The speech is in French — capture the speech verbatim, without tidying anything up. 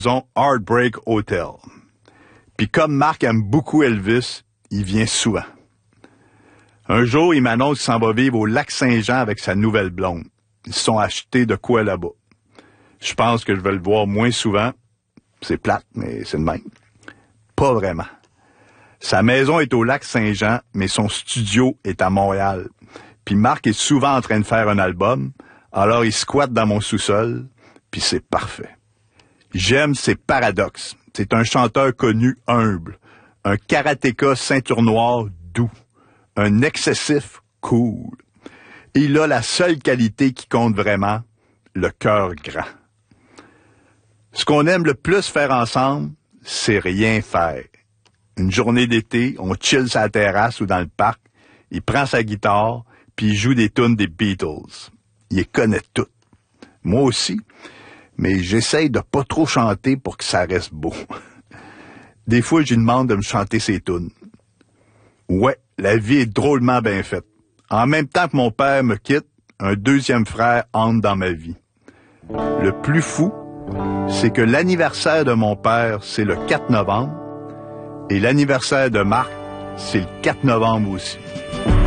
maison Heartbreak Hotel. Puis comme Marc aime beaucoup Elvis, il vient souvent. Un jour, il m'annonce qu'il s'en va vivre au Lac-Saint-Jean avec sa nouvelle blonde. Ils se sont achetés de quoi là-bas. Je pense que je vais le voir moins souvent. C'est plate, mais c'est le même. Pas vraiment. Sa maison est au Lac-Saint-Jean, mais son studio est à Montréal. Puis Marc est souvent en train de faire un album, alors il squatte dans mon sous-sol, puis c'est parfait. J'aime ses paradoxes. C'est un chanteur connu humble, un karatéka ceinture noire doux, un excessif cool. Et il a la seule qualité qui compte vraiment, le cœur grand. Ce qu'on aime le plus faire ensemble, c'est rien faire. Une journée d'été, on chill sur la terrasse ou dans le parc, il prend sa guitare, puis il joue des tunes des Beatles. Il les connaît toutes. Moi aussi, mais j'essaye de pas trop chanter pour que ça reste beau. Des fois, je lui demande de me chanter ses tunes. Ouais, la vie est drôlement bien faite. En même temps que mon père me quitte, un deuxième frère entre dans ma vie. Le plus fou, c'est que l'anniversaire de mon père, c'est le quatre novembre, et l'anniversaire de Marc, c'est le quatre novembre aussi.